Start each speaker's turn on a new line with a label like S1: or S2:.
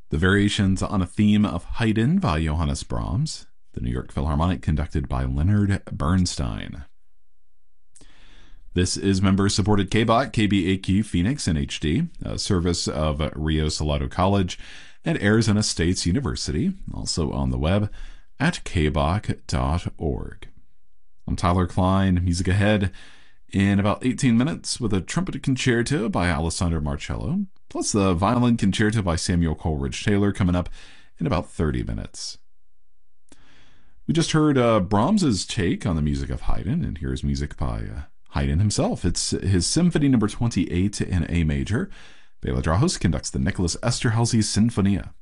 S1: The Variations on a Theme of Haydn by Johannes Brahms. The New York Philharmonic conducted by Leonard Bernstein. This is member-supported KBOT, KBAQ Phoenix in HD, a service of Rio Salado College and Arizona State University, also on the web at kbok.org. I'm Tyler Klein. Music ahead in about 18 minutes with a trumpet concerto by Alessandro Marcello, plus the violin concerto by Samuel Coleridge Taylor coming up in about 30 minutes. We just heard Brahms's take on the music of Haydn, and here's music by Haydn himself. It's his Symphony No. 28 in A major. Bela Drahos conducts the Nicholas Esterhazy Sinfonia.